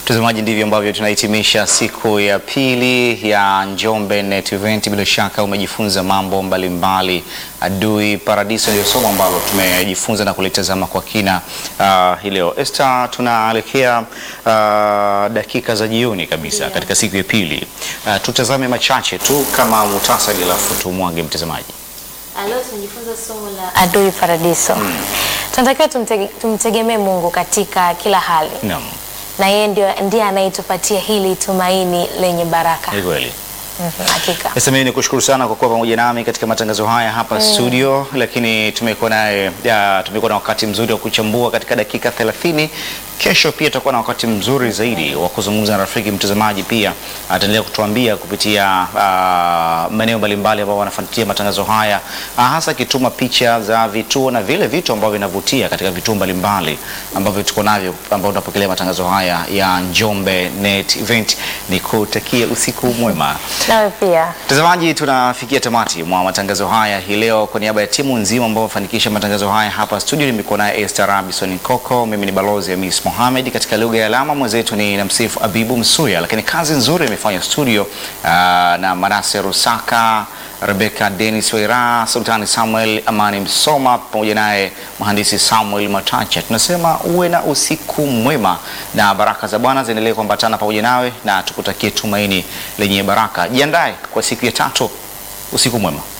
Mtazamaji, ndivyo ambavyo tunahitimisha siku ya pili ya Njombe Net Event. Bila shaka umejifunza mambo mbalimbali. Adui Paradiso ndio somo ambalo tumejifunza na kulitazama kwa kina hii leo. Esther, tunaelekea dakika za jioni kabisa katika siku ya pili. Tutazame machache tu kama muhtasari, alafu tumwage mtazamaji. Leo tunajifunza somo la Adui Paradiso. Tunatakiwa tumtegemee Mungu katika kila hali. Naam. Na yeye ndiye anayetupatia hili tumaini lenye baraka. Ni kweli. Hakika. Sasa mimi nikushukuru sana kwa kuwa pamoja nami katika matangazo haya hapa studio, lakini tumekuwa na wakati mzuri wa kuchambua katika dakika 30. Kesho pia tutakuwa na wakati mzuri zaidi wa kuzungumza na rafiki mtazamaji, pia ataendelea kutuambia kupitia maeneo mbalimbali ambao wanafuatilia matangazo haya, hasa kituma picha za vituo na vile vitu ambavyo vinavutia katika vituo mbalimbali ambavyo tuko navyo, ambao tunapokelea matangazo haya ya Njombe Net Event. Nikutakie usiku mwema. Nawe pia. Mtazamaji, tunafikia tamati mwa matangazo haya hii leo. Kwa niaba ya timu nzima ambao wamefanikisha matangazo haya hapa studio, nimekuwa naye Esther Robinson Koko, mimi ni balozi ya Miss Mohamed katika lugha ya alama, mwenzetu ni Namsifu Abibu Msuya, lakini kazi nzuri imefanya studio na Manase Rusaka, Rebecca Dennis Waira, Sultani Samuel, Amani Msoma, pamoja naye mhandisi Samuel Matacha. Tunasema uwe na usiku mwema na baraka za Bwana ziendelee kuambatana pamoja nawe, na tukutakie tumaini lenye baraka. Jiandae kwa siku ya tatu. Usiku mwema.